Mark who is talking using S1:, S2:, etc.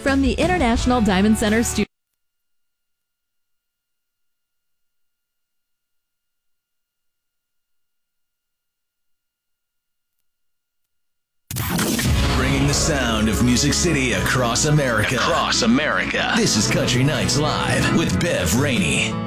S1: From the International Diamond Center Studio.
S2: Bringing the sound of Music City across America. This is Country Nights Live with Bev Rainey.